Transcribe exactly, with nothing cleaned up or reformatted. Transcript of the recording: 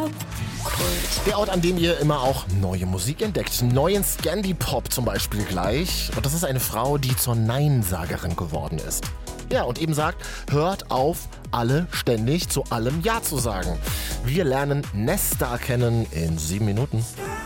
Der Ort, an dem ihr immer auch neue Musik entdeckt. Neuen Scandi-Pop zum Beispiel gleich. Und das ist eine Frau, die zur Neinsagerin geworden ist. Ja, und eben sagt, hört auf, alle ständig zu allem Ja zu sagen. Wir lernen Nesta kennen in sieben Minuten.